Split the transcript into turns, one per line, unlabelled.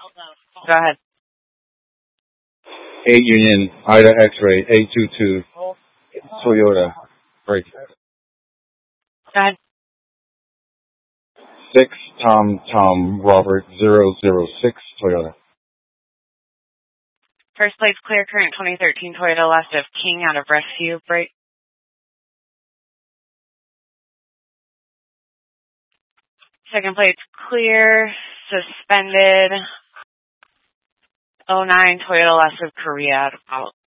Go ahead.
8 Union, Ida X-ray, 822, Toyota, break.
Go ahead.
6 Tom Robert 006, Toyota.
First plate's clear, current 2013 Toyota left of King out of rescue, break. Second plate's clear, suspended, 09 Toyota left of Korea out of out.